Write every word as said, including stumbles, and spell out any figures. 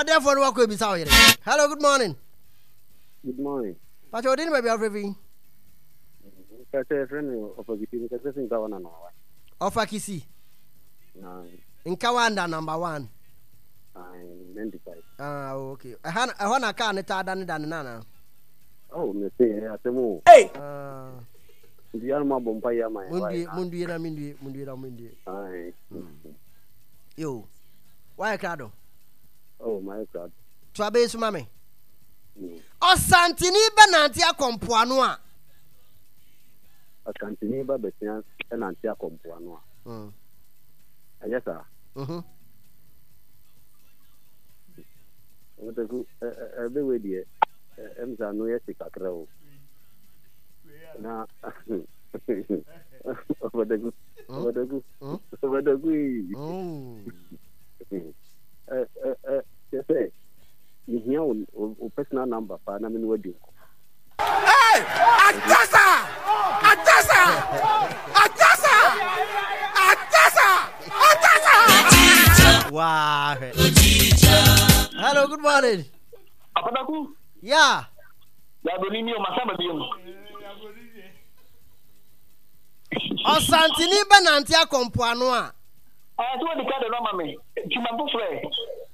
therefore work with Bisao. Hello, good morning. Good morning. But you didn't maybe everything. That's a friend of a between the person governor. Of Akisi. In Kawanda number one. I'm ninety-five. Ah, okay. I had I want a car and than Nana. Oh, me say at the move. Hey! The Alma Bompaya, my Mundi, Mundi, Mundi, Mundi, Mundi. Aye. Yo. Why, Cado? Oh, my God. Trabe, mammy. O Santini Benantia Compuanoa. A Santini Babetian and Antia Compuanoa. Hm. Yes, sir. Hm. What a good way, dear. I'm the new Yessica. Now, over the good, over the good, over the good. Oh, uh, uh, uh, you say, you hear a personal number for an amin wedding. Hey, Atasa! Atasa! Atasa! Atasa! Atasa! Wow. Hello, good morning. Apadaku? Yeah. Ya bonini o masaba biyo. O Santini Benantia Compuanoa. Ah, tu wa dikade no mame. Chimampo fre.